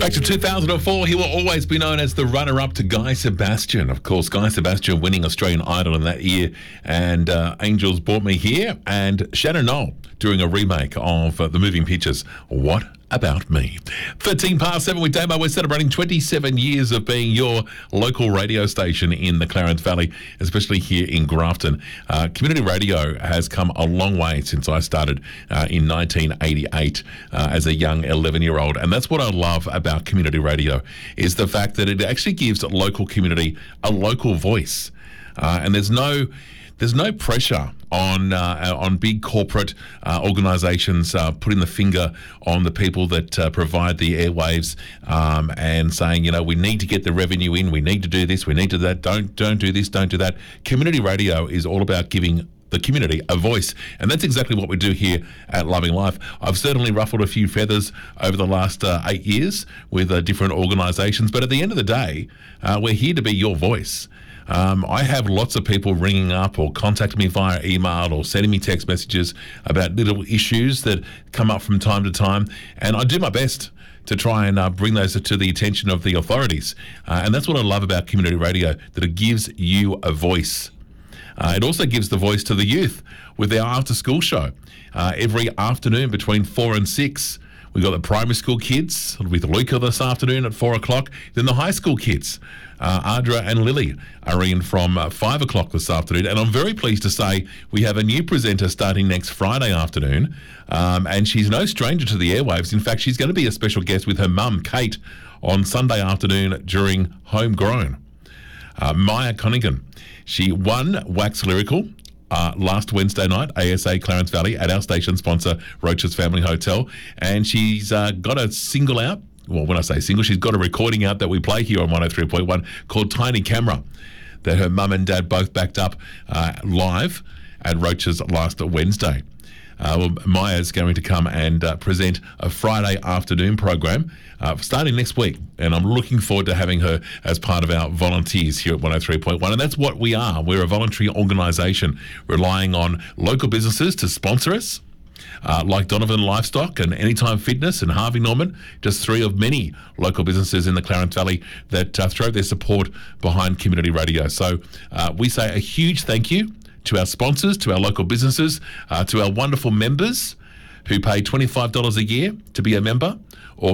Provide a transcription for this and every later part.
Back to 2004, he will always be known as the runner-up to Guy Sebastian. Of course, Guy Sebastian winning Australian Idol in that year, and Angels Brought Me Here, and Shannon Noll doing a remake of the moving pictures, What About Me? 13 past 7 with Damo. We're celebrating 27 years of being your local radio station in the Clarence Valley, especially here in Grafton. Community radio has come a long way since I started in 1988 as a young 11-year-old. And that's what I love about community radio, is the fact that it actually gives a local community a local voice. And there's no pressure on big corporate organisations putting the finger on the people that provide the airwaves and saying, you know, we need to get the revenue in, we need to do this, we need to do that, don't do this, don't do that. Community radio is all about giving the community a voice, and that's exactly what we do here at Loving Life. I've certainly ruffled a few feathers over the last 8 years with different organisations, but at the end of the day, we're here to be your voice. I have lots of people ringing up or contacting me via email or sending me text messages about little issues that come up from time to time, and I do my best to try and bring those to the attention of the authorities. And that's what I love about community radio, that it gives you a voice. It also gives the voice to the youth with our after-school show. Every afternoon between 4 and 6, we've got the primary school kids with Luca this afternoon at 4 o'clock. Then the high school kids, Ardra and Lily, are in from 5 o'clock this afternoon. And I'm very pleased to say we have a new presenter starting next Friday afternoon. And she's no stranger to the airwaves. In fact, she's going to be a special guest with her mum, Kate, on Sunday afternoon during Homegrown. Maya Connigan. She won Wax Lyrical last Wednesday night, ASA Clarence Valley, at our station sponsor, Roach's Family Hotel. And she's got a single out. Well, when I say single, she's got a recording out that we play here on 103.1 called Tiny Camera, that her mum and dad both backed up live at Roach's last Wednesday. Maya's going to come and present a Friday afternoon program starting next week, and I'm looking forward to having her as part of our volunteers here at 103.1, and that's what we are. We're a voluntary organisation relying on local businesses to sponsor us, like Donovan Livestock and Anytime Fitness and Harvey Norman, just three of many local businesses in the Clarence Valley that throw their support behind community radio. So we say a huge thank you to our sponsors, to our local businesses, to our wonderful members who pay $25 a year to be a member, or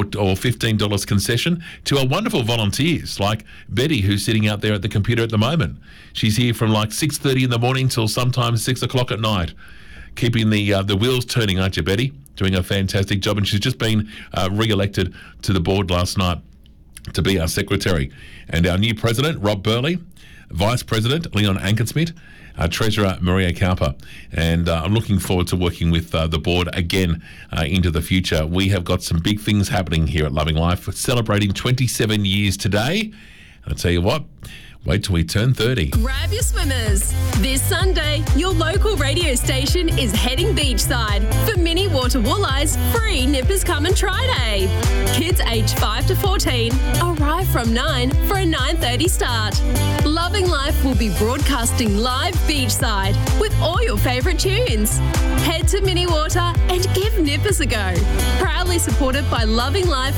$15 concession, to our wonderful volunteers like Betty, who's sitting out there at the computer at the moment. She's here from like 6:30 in the morning till sometimes 6 o'clock at night, keeping the wheels turning, aren't you, Betty? Doing a fantastic job, and she's just been re-elected to the board last night to be our secretary. And our new president, Rob Burley, Vice President Leon Ankensmith, Treasurer Maria Cowper, and I'm looking forward to working with the board again into the future. We have got some big things happening here at Loving Life. We're celebrating 27 years today, and I'll tell you what, wait till we turn 30. Grab your swimmers. This Sunday, your local radio station is heading beachside for mini water walleyes free Nippers Come and Try Day. Kids aged 5 to 14 arrive from 9 for a 9:30 start. Loving Life will be broadcasting live beachside with all your favourite tunes. Head to Mini Water and give Nippers a go. Proudly supported by Loving Life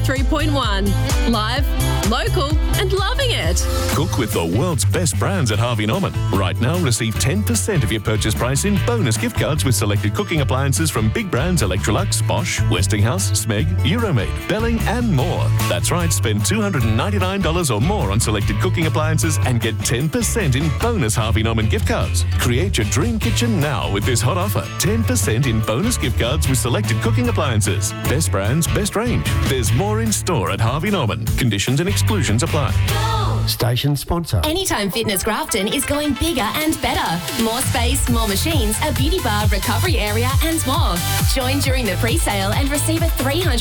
103.1. Live, local and loving it. Cook with the world's best brands at Harvey Norman. Right now, receive 10% of your purchase price in bonus gift cards with selected cooking appliances from big brands Electrolux, Bosch, Westinghouse, Smeg, Euromade, Belling and more. That's right, spend $299 or more on selected cooking appliances and get 10% in bonus Harvey Norman gift cards. Create your dream kitchen now with this hot offer. 10% in bonus gift cards with selected cooking appliances. Best brands, best range. There's more in store at Harvey Norman. Conditions and exclusions apply. Station sponsor. Anytime Fitness Grafton is going bigger and better. More space, more machines, a beauty bar, recovery area and more. Join during the pre-sale and receive a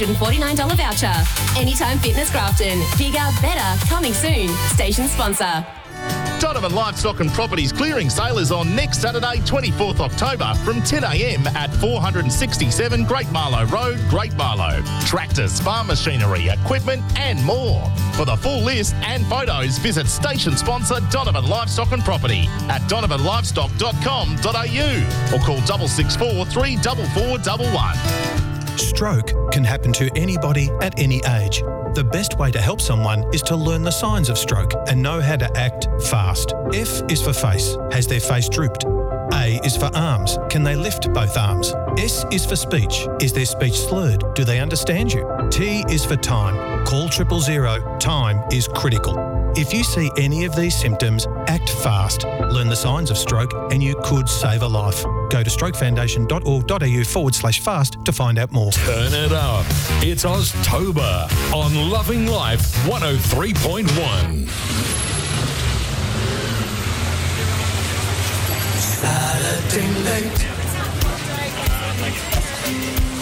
$349 voucher. Anytime Fitness Grafton. Bigger, better, coming soon. Station sponsor. Donovan Livestock and Properties clearing sale is on next Saturday, 24th October from 10 a.m. at 467 Great Marlow Road, Great Marlow. Tractors, farm machinery, equipment and more. For the full list and photos, visit station sponsor Donovan Livestock and Property at donovanlivestock.com.au or call 664 34411. Stroke can happen to anybody at any age. The best way to help someone is to learn the signs of stroke and know how to act fast. F is for face. Has their face drooped? A is for arms. Can they lift both arms? S is for speech. Is their speech slurred? Do they understand you? T is for time. Call 000. Time is critical. If you see any of these symptoms, act fast. Learn the signs of stroke and you could save a life. Go to strokefoundation.org.au/fast to find out more. Turn it up. It's Oztober on Loving Life 103.1. Saturday night.